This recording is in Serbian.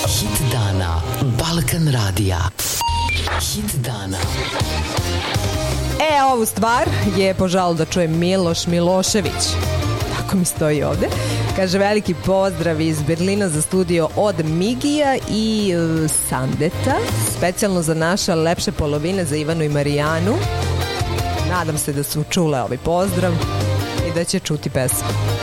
Hit dana Balkan Radija. Hit dana. Ovu stvar je poželao da čuje Miloš Milošević. Tako mi stoji ovde. Kaže, veliki pozdrav iz Berlina za studio od Migija i Sandeta. Specijalno za naše lepše polovine, za Ivanu i Marijanu. Nadam se da su čule ovaj pozdrav i da će čuti pesmu.